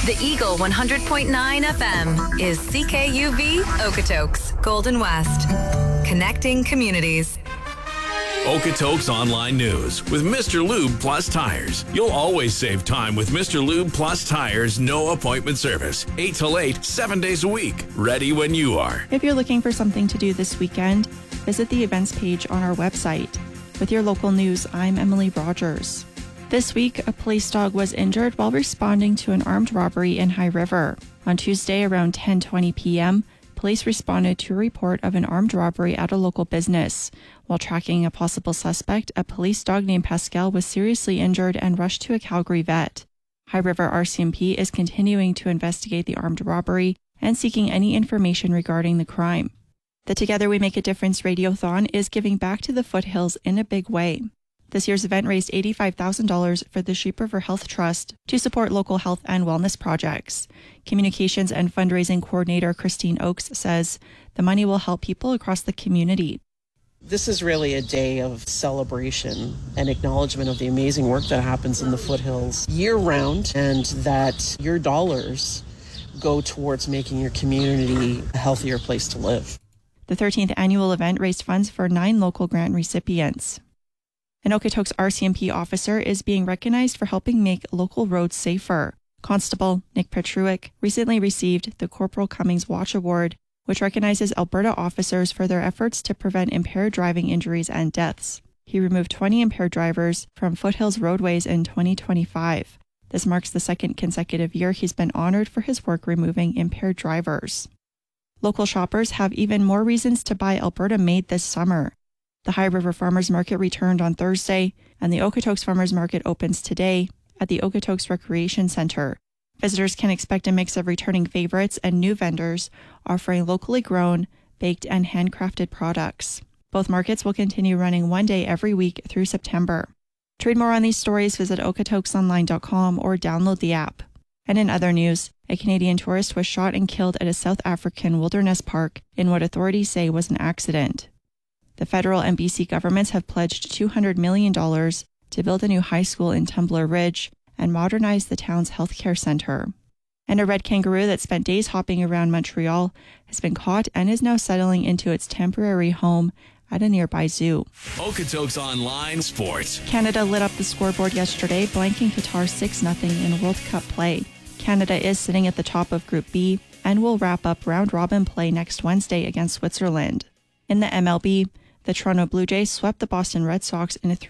The Eagle 100.9 FM is CKUV Okotoks, Golden West. Connecting communities. Okotoks Online News with Mr. Lube Plus Tires. You'll always save time with Mr. Lube Plus Tires' no appointment service. 8 till 8, 7 days a week. Ready when you are. If you're looking for something to do this weekend, visit the events page on our website. With your local news, I'm Emily Rogers. This week, a police dog was injured while responding to an armed robbery in High River. On Tuesday around 10:20 p.m., police responded to a report of an armed robbery at a local business. While tracking a possible suspect, a police dog named Pascal was seriously injured and rushed to a Calgary vet. High River RCMP is continuing to investigate the armed robbery and seeking any information regarding the crime. The Together We Make a Difference Radiothon is giving back to the foothills in a big way. This year's event raised $85,000 for the Sheep River Health Trust to support local health and wellness projects. Communications and fundraising coordinator Christine Oakes says the money will help people across the community. This is really a day of celebration and acknowledgement of the amazing work that happens in the foothills year-round, and that your dollars go towards making your community a healthier place to live. The 13th annual event raised funds for 9 local grant recipients. An Okotoks RCMP officer is being recognized for helping make local roads safer. Constable Nick Petruick recently received the Corporal Cummings Watch Award, which recognizes Alberta officers for their efforts to prevent impaired driving injuries and deaths. He removed 20 impaired drivers from foothills roadways in 2025. This marks the second consecutive year he's been honored for his work removing impaired drivers. Local shoppers have even more reasons to buy Alberta-made this summer. The High River Farmers Market returned on Thursday, and the Okotoks Farmers Market opens today at the Okotoks Recreation Centre. Visitors can expect a mix of returning favorites and new vendors offering locally grown, baked, and handcrafted products. Both markets will continue running one day every week through September. To read more on these stories, visit okotoksonline.com or download the app. And in other news, a Canadian tourist was shot and killed at a South African wilderness park in what authorities say was an accident. The federal and BC governments have pledged $200 million to build a new high school in Tumbler Ridge and modernize the town's healthcare centre. And a red kangaroo that spent days hopping around Montreal has been caught and is now settling into its temporary home at a nearby zoo. Okotoks Online Sports. Canada lit up the scoreboard yesterday, blanking Qatar 6-0 in World Cup play. Canada is sitting at the top of Group B and will wrap up round-robin play next Wednesday against Switzerland. In the MLB, the Toronto Blue Jays swept the Boston Red Sox in a